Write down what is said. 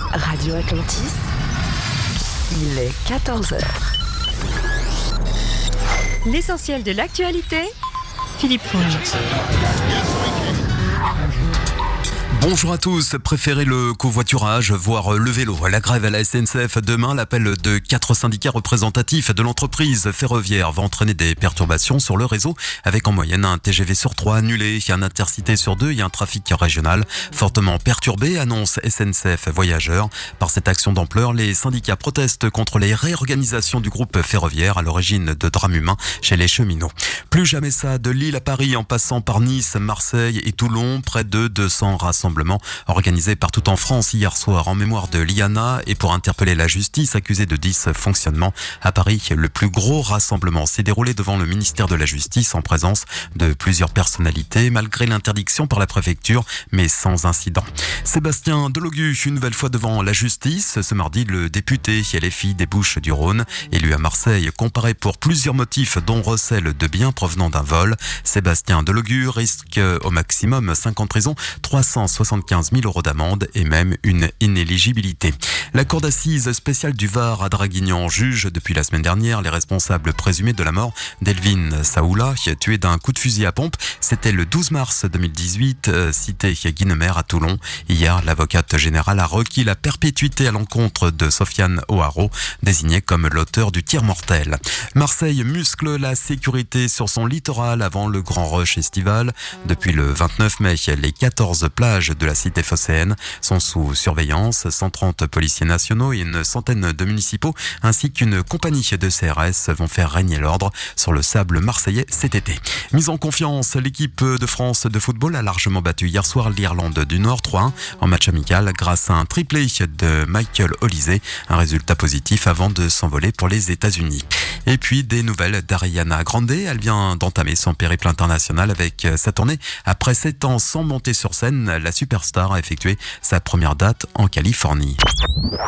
Radio Atlantis, il est 14h. L'essentiel de l'actualité, Philippe Fonge. Bonjour à tous, préférez le covoiturage, voire le vélo. La grève à la SNCF demain, l'appel de 4 syndicats représentatifs de l'entreprise ferroviaire va entraîner des perturbations sur le réseau, avec en moyenne un TGV sur 3 annulé, un intercité sur 2 et un trafic régional fortement perturbé, annonce SNCF Voyageurs. Par cette action d'ampleur, les syndicats protestent contre les réorganisations du groupe ferroviaire à l'origine de drames humains chez les cheminots. Plus jamais ça, de Lille à Paris en passant par Nice, Marseille et Toulon, près de 200 rassemblements organisés partout en France hier soir en mémoire de Liana et pour interpeller la justice accusée de dysfonctionnement. À Paris, le plus gros rassemblement s'est déroulé devant le ministère de la Justice en présence de plusieurs personnalités malgré l'interdiction par la préfecture, mais sans incident. Sébastien Delogu, une nouvelle fois devant la justice. Ce mardi, le député LFI des Bouches-du-Rhône, élu à Marseille, comparé pour plusieurs motifs dont recel de biens provenant d'un vol. Sébastien Delogu risque au maximum 5 ans de prison, 375 000 € d'amende et même une inéligibilité. La cour d'assises spéciale du Var à Draguignan juge depuis la semaine dernière les responsables présumés de la mort d'Elvin Saoula, tué d'un coup de fusil à pompe. C'était le 12 mars 2018, cité Guinemer à Toulon. Hier, l'avocate générale a requis la perpétuité à l'encontre de Sofiane O'Haro, désigné comme l'auteur du tir mortel. Marseille muscle la sécurité sur son littoral avant le grand rush estival. Depuis le 29 mai, les 14 plages de la cité phocéenne sont sous surveillance. 130 policiers nationaux et une centaine de municipaux ainsi qu'une compagnie de CRS vont faire régner l'ordre sur le sable marseillais cet été. Mise en confiance, l'équipe de France de football a largement battu hier soir l'Irlande du Nord 3-1 en match amical grâce à un triplé de Michael Olise. Un résultat positif avant de s'envoler pour les États-Unis. Et puis des nouvelles d'Ariana Grande. Elle vient d'entamer son périple international avec sa tournée. Après 7 ans sans monter sur scène, la superstar a effectué sa première date en Californie.